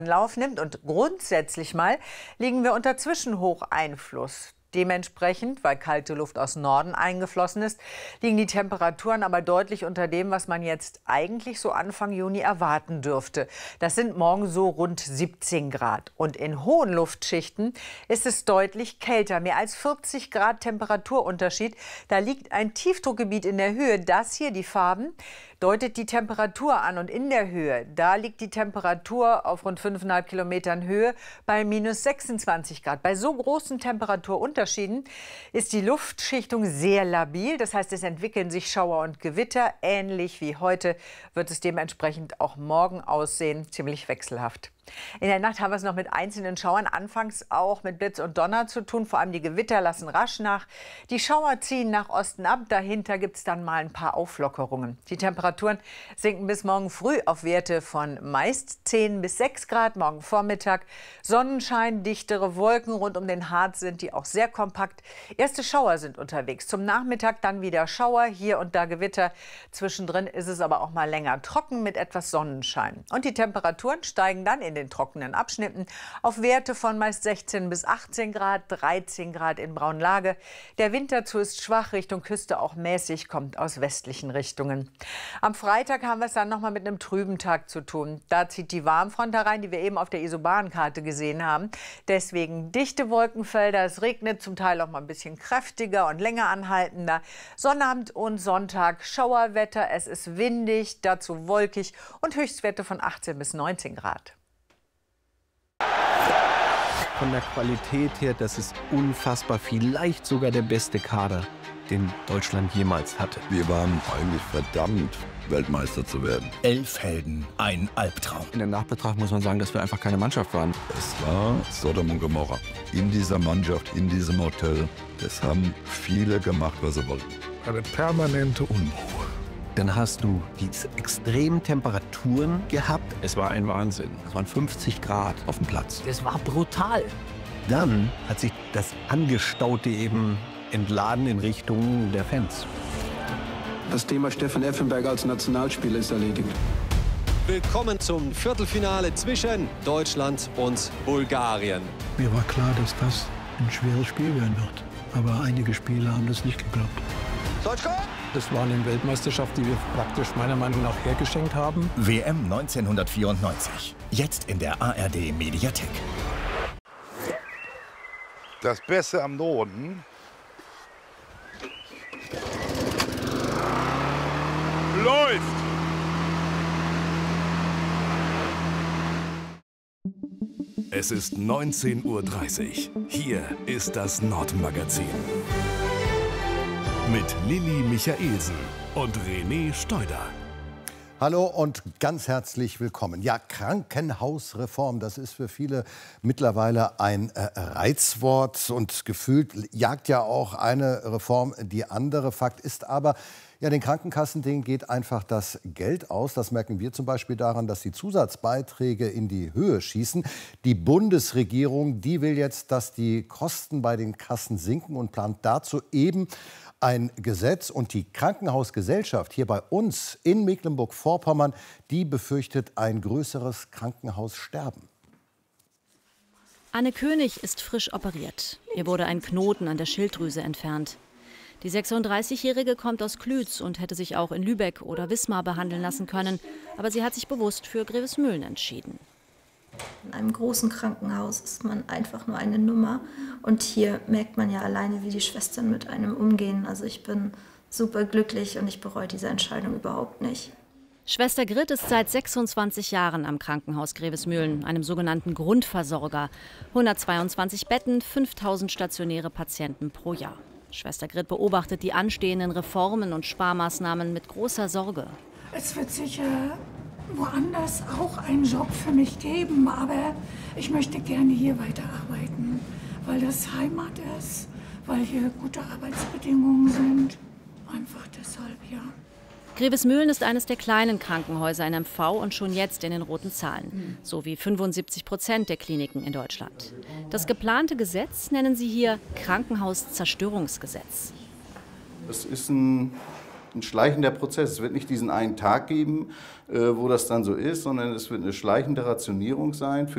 Lauf nimmt und grundsätzlich mal liegen wir unter Zwischenhocheinfluss. Dementsprechend, weil kalte Luft aus Norden eingeflossen ist, liegen die Temperaturen aber deutlich unter dem, was man jetzt eigentlich so Anfang Juni erwarten dürfte. Das sind morgen so rund 17 Grad. Und in hohen Luftschichten ist es deutlich kälter, mehr als 40 Grad Temperaturunterschied. Da liegt ein Tiefdruckgebiet in der Höhe. Das hier, die Farben, deutet die Temperatur an. Und in der Höhe, da liegt die Temperatur auf rund 5,5 Kilometern Höhe bei minus 26 Grad. Bei so großen Temperaturunterschieden ist die Luftschichtung sehr labil. Das heißt, es entwickeln sich Schauer und Gewitter. Ähnlich wie heute wird es dementsprechend auch morgen aussehen, ziemlich wechselhaft. In der Nacht haben wir es noch mit einzelnen Schauern, anfangs auch mit Blitz und Donner zu tun. Vor allem die Gewitter lassen rasch nach. Die Schauer ziehen nach Osten ab. Dahinter gibt es dann mal ein paar Auflockerungen. Die Temperaturen sinken bis morgen früh auf Werte von meist 10 bis 6 Grad. Morgen Vormittag Sonnenschein, dichtere Wolken rund um den Harz sind die auch sehr kompakt. Erste Schauer sind unterwegs. Zum Nachmittag dann wieder Schauer, hier und da Gewitter. Zwischendrin ist es aber auch mal länger trocken mit etwas Sonnenschein. Und die Temperaturen steigen dann in den trockenen Abschnitten auf Werte von meist 16 bis 18 Grad, 13 Grad in Braunlage. Der Wind dazu ist schwach, Richtung Küste auch mäßig, kommt aus westlichen Richtungen. Am Freitag haben wir es dann noch mal mit einem trüben Tag zu tun. Da zieht die Warmfront herein, die wir eben auf der Isobahnkarte gesehen haben. Deswegen dichte Wolkenfelder, es regnet zum Teil auch mal ein bisschen kräftiger und länger anhaltender. Sonnabend und Sonntag Schauerwetter, es ist windig, dazu wolkig und Höchstwerte von 18 bis 19 Grad. Von der Qualität her, das ist unfassbar, vielleicht sogar der beste Kader, den Deutschland jemals hatte. Wir waren eigentlich verdammt, Weltmeister zu werden. 11 Helden, ein Albtraum. In der Nachbetracht muss man sagen, dass wir einfach keine Mannschaft waren. Es war Sodom und Gomorra. In dieser Mannschaft, in diesem Hotel, das haben viele gemacht, was sie wollten. Eine permanente Unruhe. Dann hast du diese extremen Temperaturen gehabt. Es war ein Wahnsinn. Es waren 50 Grad auf dem Platz. Das war brutal. Dann hat sich das Angestaute eben entladen in Richtung der Fans. Das Thema Steffen Effenberg als Nationalspieler ist erledigt. Willkommen zum Viertelfinale zwischen Deutschland und Bulgarien. Mir war klar, dass das ein schweres Spiel werden wird. Aber einige Spieler haben das nicht geglaubt. Das war eine Weltmeisterschaft, die wir praktisch meiner Meinung nach hergeschenkt haben. WM 1994. Jetzt in der ARD Mediathek. Das Beste am Norden läuft. Es ist 19:30 Uhr. Hier ist das Nordmagazin. Mit Lilly Michaelsen und René Steuder. Hallo und ganz herzlich willkommen. Ja, Krankenhausreform, das ist für viele mittlerweile ein Reizwort und gefühlt jagt ja auch eine Reform die andere. Fakt ist aber, ja, den Krankenkassen, denen geht einfach das Geld aus. Das merken wir zum Beispiel daran, dass die Zusatzbeiträge in die Höhe schießen. Die Bundesregierung, die will jetzt, dass die Kosten bei den Kassen sinken und plant dazu eben ein Gesetz. Und die Krankenhausgesellschaft hier bei uns in Mecklenburg-Vorpommern, die befürchtet ein größeres Krankenhaussterben. Anne König ist frisch operiert. Ihr wurde ein Knoten an der Schilddrüse entfernt. Die 36-Jährige kommt aus Klütz und hätte sich auch in Lübeck oder Wismar behandeln lassen können. Aber sie hat sich bewusst für Grevesmühlen entschieden. In einem großen Krankenhaus ist man einfach nur eine Nummer. Und hier merkt man ja alleine, wie die Schwestern mit einem umgehen. Also ich bin super glücklich und ich bereue diese Entscheidung überhaupt nicht. Schwester Grit ist seit 26 Jahren am Krankenhaus Grevesmühlen, einem sogenannten Grundversorger. 122 Betten, 5000 stationäre Patienten pro Jahr. Schwester Grit beobachtet die anstehenden Reformen und Sparmaßnahmen mit großer Sorge. Es wird sicher woanders auch einen Job für mich geben, aber ich möchte gerne hier weiterarbeiten, weil das Heimat ist, weil hier gute Arbeitsbedingungen sind. Einfach deshalb, ja. Grevesmühlen ist eines der kleinen Krankenhäuser in MV und schon jetzt in den roten Zahlen, so wie 75% der Kliniken in Deutschland. Das geplante Gesetz nennen sie hier Krankenhauszerstörungsgesetz. Das ist ein schleichender Prozess. Es wird nicht diesen einen Tag geben, wo das dann so ist, sondern es wird eine schleichende Rationierung sein.